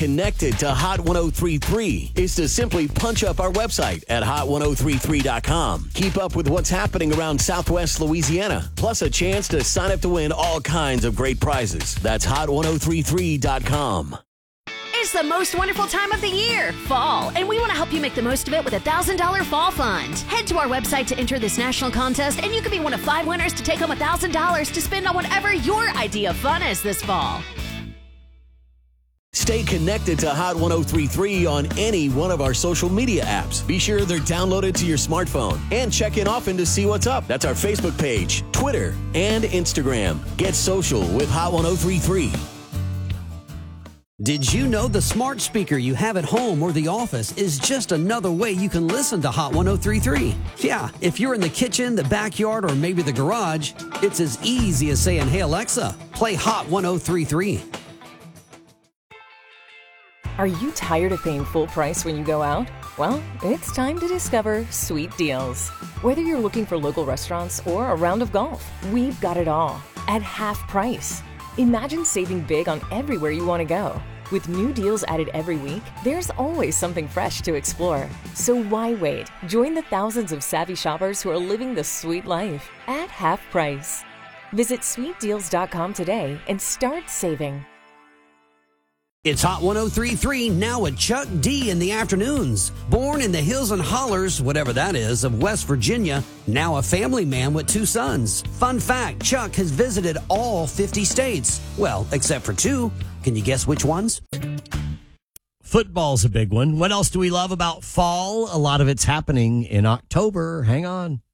Connected to Hot 1033 is to simply punch up our website at hot1033.com. Keep up with what's happening around Southwest Louisiana, plus a chance to sign up to win all kinds of great prizes. That's hot1033.com. It's the most wonderful time of the year, fall, and we want to help you make the most of it with a $1,000 fall fund. Head to our website to enter this national contest, and you could be one of 5 winners to take home $1,000 to spend on whatever your idea of fun is this fall. Stay connected to Hot 1033 on any one of our social media apps. Be sure they're downloaded to your smartphone and check in often to see what's up. That's our Facebook page, Twitter, and Instagram. Get social with Hot 1033. Did you know the smart speaker you have at home or the office is just another way you can listen to Hot 1033? Yeah, if you're in the kitchen, the backyard, or maybe the garage, it's as easy as saying, "Hey Alexa, play Hot 1033. Are you tired of paying full price when you go out? Well, it's time to discover Sweet Deals. Whether you're looking for local restaurants or a round of golf, we've got it all at half price. Imagine saving big on everywhere you want to go. With new deals added every week, there's always something fresh to explore. So why wait? Join the thousands of savvy shoppers who are living the sweet life at half price. Visit sweetdeals.com today and start saving. It's Hot 1033, now with Chuck D in the afternoons. Born in the hills and hollers, whatever that is, of West Virginia, now a family man with 2 sons. Fun fact, Chuck has visited all 50 states. Well, except for 2. Can you guess which ones? Football's a big one. What else do we love about fall? A lot of it's happening in October. Hang on.